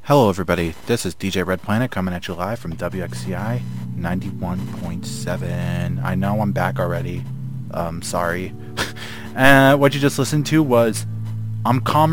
Hello everybody, this is DJ Red Planet coming at you live from WXCI 91.7. I know I'm back already. Sorry. What you just listened to was I'm Calmer